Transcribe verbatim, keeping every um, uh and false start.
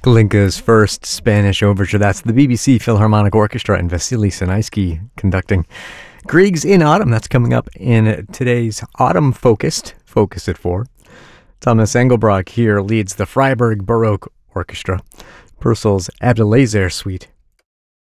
Glinka's first Spanish overture. That's the B B C Philharmonic Orchestra and Vasily Sinaisky conducting. Griegs in Autumn. That's coming up in today's Autumn Focused, Focus at four. Thomas Engelbrock here leads the Freiburg Baroque Orchestra. Purcell's Abdelazer Suite